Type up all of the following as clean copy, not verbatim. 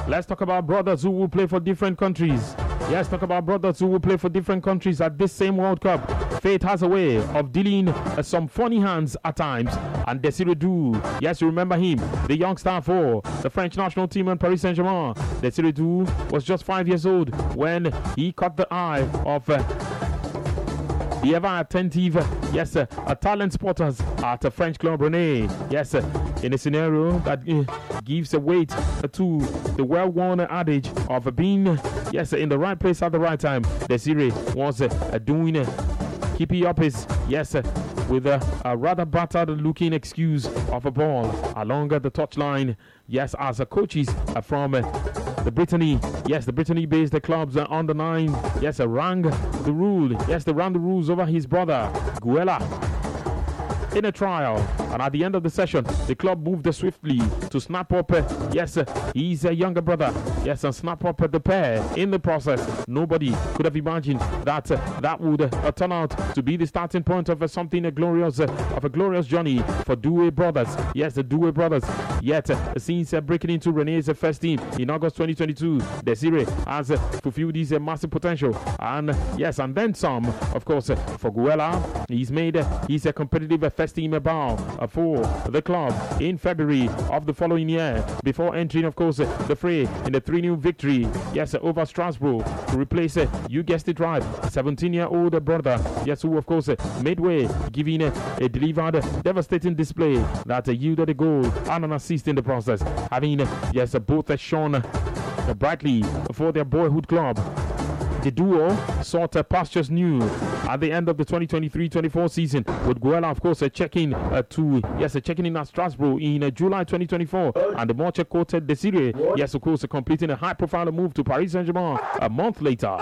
Let's talk about brothers who will play for different countries. Yes, talk about brothers who will play for different countries at this same World Cup. Fate has a way of dealing some funny hands at times. And Desiré Dou, yes, you remember him, the young star for the French national team and Paris Saint-Germain. Desiré Dou was just 5 years old when he caught the eye of the ever attentive, yes, talent spotters at the French club Rennes. Yes, in a scenario that gives a weight to the well-worn adage of being, yes, in the right place at the right time. Desiré was doing keeping up his, yes, with a rather battered-looking excuse of a ball along the touchline. Yes, as coaches from the Brittany, yes, the Brittany-based clubs under 9, yes, rang the rule, yes, they ran the rules over his brother Guela in a trial, and at the end of the session, the club moved swiftly to snap up, yes, his younger brother, yes, and snap up the pair. In the process, nobody could have imagined that that would turn out to be the starting point of something glorious, of a glorious journey for Doué brothers. Yes, the Doué brothers. Yet, since breaking into Rennes's first team in August 2022, Desiré has fulfilled his massive potential, and yes, and then some. Of course, for Guela, he's made his competitive first team bow for the club in February of the following year, before entering, of course, the fray in the 3-0 victory, yes, over Strasbourg, to replace, you guessed it right, 17-year-old brother, yes, who, of course, made way, giving a delivered devastating display that yielded a goal and an assist in the process, having, yes, both shone brightly for their boyhood club. The duo sought pastures new at the end of the 2023-24 season, with Guela, of course, checking in at Strasbourg in July 2024, and the much-quoted Desiré, yes, of course, completing a high-profile move to Paris Saint-Germain a month later.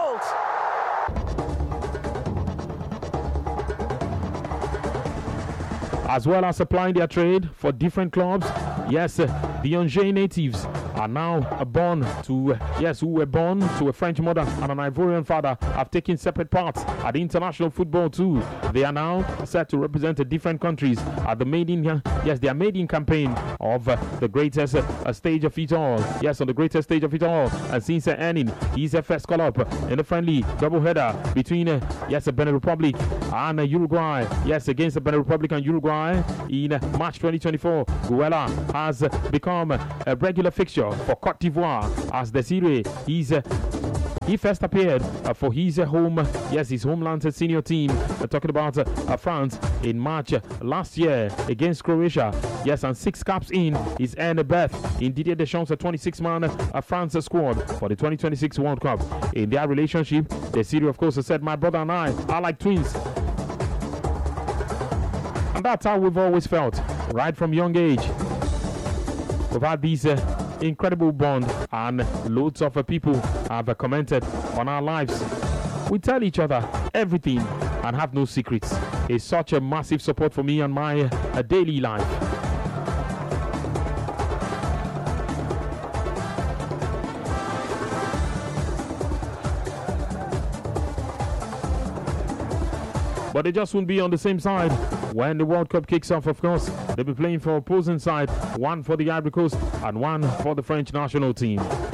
As well as applying their trade for different clubs, yes, the Angers natives are now who were born to a French mother and an Ivorian father, have taken separate parts at international football too. They are now set to represent different countries at the their maiden campaign of the greatest stage of it all. Yes, on the greatest stage of it all. And since earning his first call-up in the friendly doubleheader between Benin Republic and Uruguay, yes, against the Benin Republic and Uruguay in March 2024, Guela has become a regular fixture for Cote d'Ivoire as Desiré he first appeared for his homeland senior team, talking about France, in March last year against Croatia. Yes, and 6 caps in, he's earned a berth in Didier Deschamps' 26-man France squad for the 2026 World Cup. In their relationship, Desiré, of course, said, "My brother and I are like twins." And that's how we've always felt, right from young age. We've had these incredible bond, and loads of people have commented on our lives. We tell each other everything and have no secrets. It's such a massive support for me and my daily life. But they just won't be on the same side when the World Cup kicks off, of course. They'll be playing for opposing side, one for the Ivory Coast and one for the French national team.